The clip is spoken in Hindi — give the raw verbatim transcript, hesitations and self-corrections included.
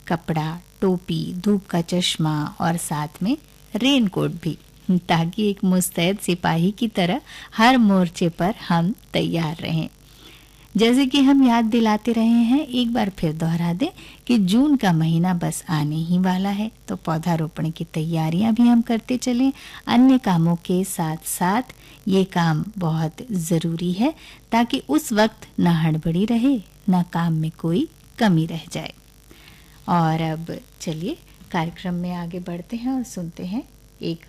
कपड़ा, टोपी, धूप का चश्मा और साथ में रेनकोट भी, ताकि एक मुस्तैद सिपाही की तरह हर मोर्चे पर हम तैयार रहें। जैसे कि हम याद दिलाते रहे हैं, एक बार फिर दोहरा दें कि जून का महीना बस आने ही वाला है, तो पौधारोपण की तैयारियां भी हम करते चलें। अन्य कामों के साथ साथ ये काम बहुत ज़रूरी है, ताकि उस वक्त न हड़बड़ी रहे, न काम में कोई कमी रह जाए। और अब चलिए कार्यक्रम में आगे बढ़ते हैं और सुनते हैं एक